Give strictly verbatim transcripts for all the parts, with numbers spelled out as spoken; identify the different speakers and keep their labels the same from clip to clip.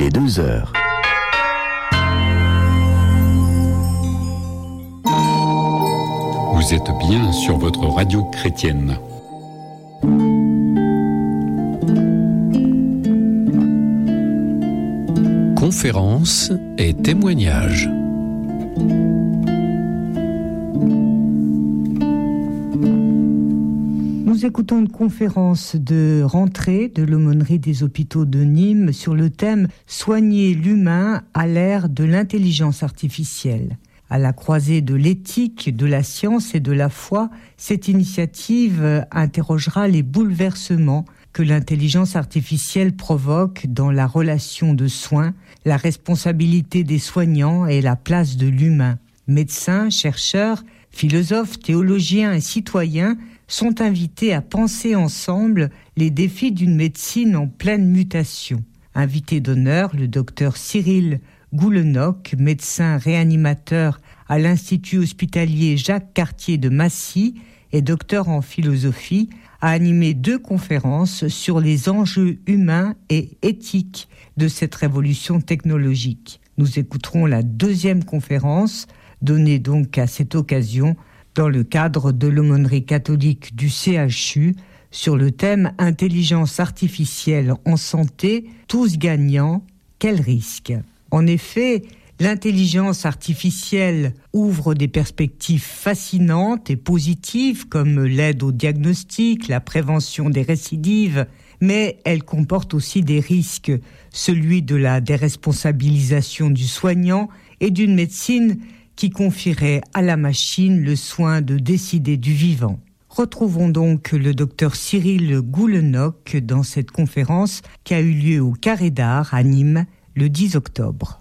Speaker 1: Il est deux heures.
Speaker 2: Vous êtes bien sur votre radio chrétienne. Conférences et témoignages.
Speaker 3: Nous écoutons une conférence de rentrée de l'aumônerie des hôpitaux de Nîmes sur le thème « Soigner l'humain à l'ère de l'intelligence artificielle ». À la croisée de l'éthique, de la science et de la foi, cette initiative interrogera les bouleversements que l'intelligence artificielle provoque dans la relation de soins, la responsabilité des soignants et la place de l'humain. Médecins, chercheurs, philosophes, théologiens et citoyens sont invités à penser ensemble les défis d'une médecine en pleine mutation. Invité d'honneur, le docteur Cyril Goulenoch, médecin réanimateur à l'Institut hospitalier Jacques Cartier de Massy et docteur en philosophie, a animé deux conférences sur les enjeux humains et éthiques de cette révolution technologique. Nous écouterons la deuxième conférence, donnée donc à cette occasion dans le cadre de l'aumônerie catholique du C H U sur le thème « Intelligence artificielle en santé, tous gagnants, quel risque ?» En effet, l'intelligence artificielle ouvre des perspectives fascinantes et positives comme l'aide au diagnostic, la prévention des récidives, mais elle comporte aussi des risques, celui de la déresponsabilisation du soignant et d'une médecine qui confierait à la machine le soin de décider du vivant. Retrouvons donc le docteur Cyril Goulenoch dans cette conférence qui a eu lieu au Carré d'Art à Nîmes le dix octobre.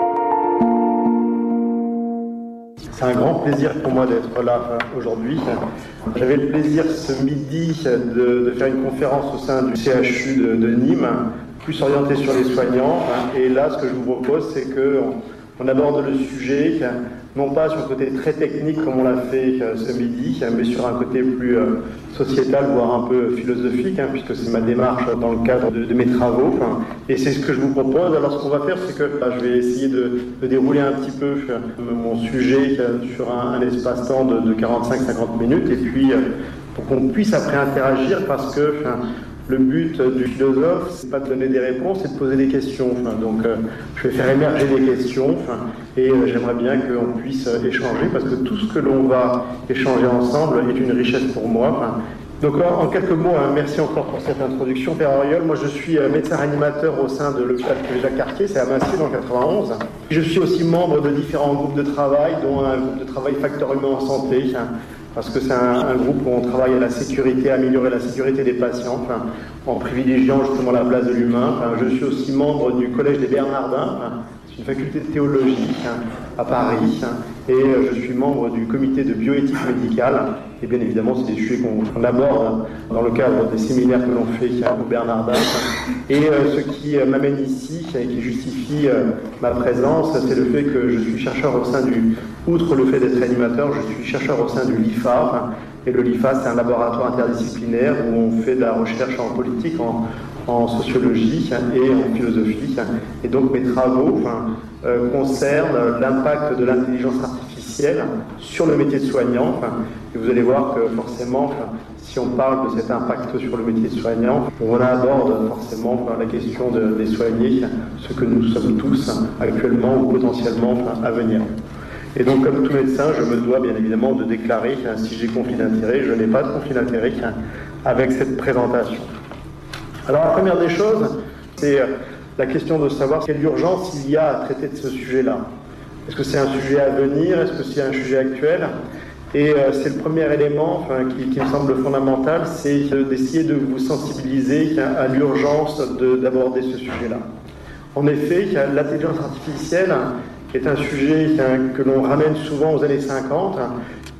Speaker 4: C'est un grand plaisir pour moi d'être là aujourd'hui. J'avais le plaisir ce midi de, de faire une conférence au sein du C H U de, de Nîmes, plus orientée sur les soignants. Et là, ce que je vous propose, c'est qu'on on aborde le sujet, non pas sur le côté très technique comme on l'a fait ce midi, mais sur un côté plus sociétal, voire un peu philosophique, hein, puisque c'est ma démarche dans le cadre de, de mes travaux. Et c'est ce que je vous propose. Alors ce qu'on va faire, c'est que là, je vais essayer de, de dérouler un petit peu mon sujet sur un, un espace-temps de, de quarante-cinq à cinquante minutes, et puis pour qu'on puisse après interagir, parce que enfin, le but du philosophe, c'est pas de donner des réponses, c'est de poser des questions. Enfin, donc, euh, je vais faire émerger des questions, enfin, et euh, j'aimerais bien qu'on puisse euh, échanger, parce que tout ce que l'on va échanger ensemble est une richesse pour moi. Enfin, donc, en, en quelques mots, hein, merci encore pour cette introduction, Père Auriol. Moi, je suis euh, médecin réanimateur au sein de l'hôpital Jacques Cartier, c'est à Massy, dans le quatre-vingt-onze. Je suis aussi membre de différents groupes de travail, dont un groupe de travail Facteur Humain en Santé, hein, parce que c'est un, un groupe où on travaille à la sécurité, à améliorer la sécurité des patients, enfin, en privilégiant justement la place de l'humain. Enfin, je suis aussi membre du Collège des Bernardins, enfin, c'est une faculté de théologie hein, à Paris, hein, et euh, je suis membre du comité de bioéthique médicale. Et bien évidemment, c'est des sujets qu'on, qu'on aborde dans le cadre des séminaires que l'on fait hein, au Bernardin. Et euh, ce qui euh, m'amène ici et qui justifie euh, ma présence, c'est le fait que je suis chercheur au sein du... Outre le fait d'être animateur, je suis chercheur au sein du L I F A. Et le L I F A, c'est un laboratoire interdisciplinaire où on fait de la recherche en politique, en, en sociologie et en philosophie. Et donc mes travaux enfin, euh, concernent l'impact de l'intelligence artificielle sur le métier de soignant. Enfin, et vous allez voir que forcément, enfin, si on parle de cet impact sur le métier de soignant, on aborde forcément enfin, la question de, des soignés, ce que nous sommes tous actuellement ou potentiellement enfin, à venir. Et donc, comme tout médecin, je me dois bien évidemment de déclarer hein, si j'ai conflit d'intérêt. Je n'ai pas de conflit d'intérêt hein, avec cette présentation. Alors, la première des choses, c'est la question de savoir quelle urgence il y a à traiter de ce sujet-là. Est-ce que c'est un sujet à venir? Est-ce que c'est un sujet actuel? Et euh, c'est le premier élément enfin, qui, qui me semble fondamental, c'est euh, d'essayer de vous sensibiliser hein, à l'urgence de, d'aborder ce sujet-là. En effet, l'intelligence artificielle est un sujet que l'on ramène souvent aux années cinquante,